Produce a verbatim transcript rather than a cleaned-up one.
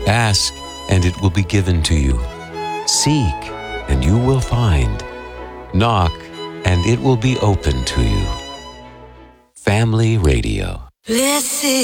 Ask, and it will be given to you. Seek, and you will find. Knock, and it will be open to you. Family Radio. Blessed